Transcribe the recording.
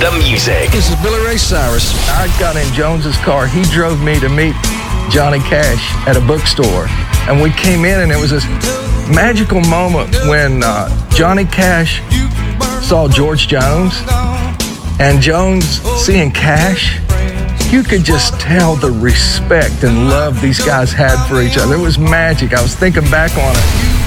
the music. This is Billy Ray Cyrus. I got in Jones's car. He drove me to meet Johnny Cash at a bookstore. And we came in, and it was this magical moment when Johnny Cash saw George Jones, and Jones seeing Cash. You could just tell the respect and love these guys had for each other. It was magic. I was thinking back on it.